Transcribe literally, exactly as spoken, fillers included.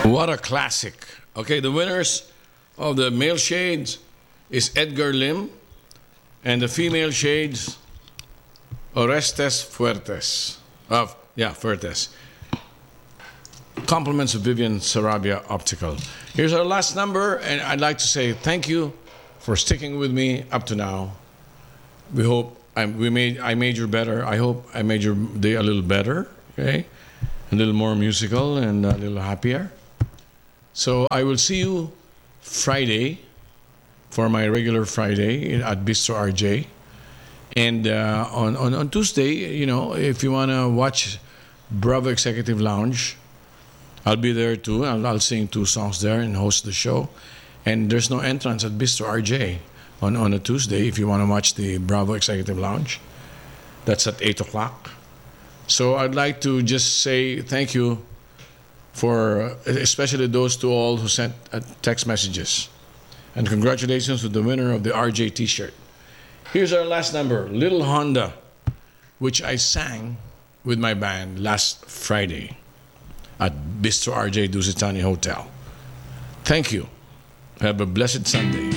What a classic. Okay, the winners of the male shades is Edgar Lim, and the female shades, Orestes Fuertes. Of yeah, Fuertes. Compliments of Vivian Sarabia Optical. Here's our last number, and I'd like to say thank you for sticking with me up to now. We hope I, we made I made your better. I hope I made your day a little better. Okay, a little more musical and a little happier. So I will see you Friday for my regular Friday at Bistro R J. And uh, on, on, on Tuesday, you know, if you want to watch Bravo Executive Lounge, I'll be there too. I'll, I'll sing two songs there and host the show. And there's no entrance at Bistro R J on, on a Tuesday if you want to watch the Bravo Executive Lounge. That's at eight o'clock. So I'd like to just say thank you for especially those to all who sent uh, text messages. And congratulations to the winner of the R J t-shirt. Here's our last number, Little Honda, which I sang with my band last Friday at Bistro R J Dusitani Hotel. Thank you. Have a blessed Sunday.